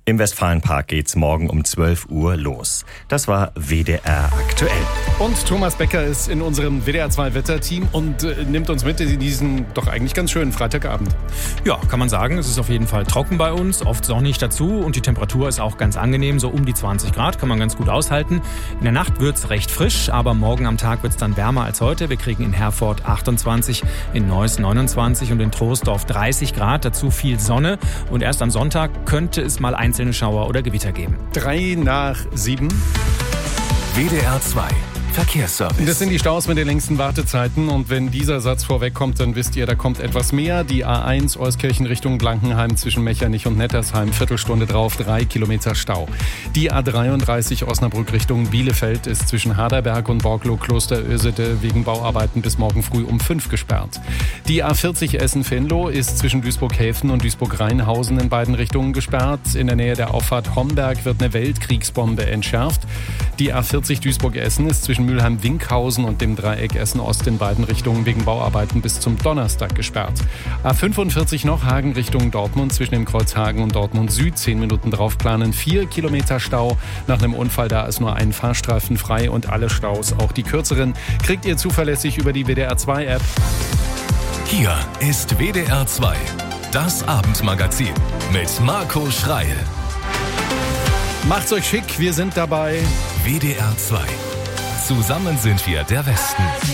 Im Westfalenpark geht's morgen um 12 Uhr los. Das war WDR aktuell. Und Thomas Becker ist in unserem WDR 2 Wetterteam und nimmt uns mit in diesen doch eigentlich ganz schönen Freitagabend. Ja, kann man sagen. Es ist auf jeden Fall trocken bei uns, oft sonnig dazu und die Temperatur ist auch ganz angenehm, so um die 20 Grad, kann man ganz gut aushalten. In der Nacht wird's recht frisch, aber morgen am Tag wird's dann wärmer als heute. Wir kriegen in Herford 28, in Neuss 29 und in Troisdorf 30 Grad, dazu viel Sonne und erst am Sonntag könnte es mal einzelne Schauer oder Gewitter geben. 6:03. WDR 2 Verkehrsservice. Das sind die Staus mit den längsten Wartezeiten und wenn dieser Satz vorwegkommt, dann wisst ihr, da kommt etwas mehr. Die A1 Euskirchen Richtung Blankenheim zwischen Mechernich und Nettersheim, Viertelstunde drauf, 3 Kilometer Stau. Die A33 Osnabrück Richtung Bielefeld ist zwischen Haderberg und Borglo-Klosterösede wegen Bauarbeiten bis morgen früh um 5 gesperrt. Die A40 Essen-Venlo ist zwischen Duisburg-Häfen und Duisburg-Rheinhausen in beiden Richtungen gesperrt. In der Nähe der Auffahrt Homberg wird eine Weltkriegsbombe entschärft. Die A40 Duisburg-Essen ist zwischen Mülheim-Winkhausen und dem Dreieck Essen-Ost in beiden Richtungen wegen Bauarbeiten bis zum Donnerstag gesperrt. A45 noch Hagen Richtung Dortmund zwischen dem Kreuz Hagen und Dortmund Süd 10 Minuten drauf planen, 4 Kilometer Stau. Nach einem Unfall da ist nur ein Fahrstreifen frei und alle Staus, auch die kürzeren, kriegt ihr zuverlässig über die WDR 2 App. Hier ist WDR 2, das Abendmagazin mit Marco Schreil. Macht's euch schick, wir sind dabei. WDR 2. Zusammen sind wir der Westen.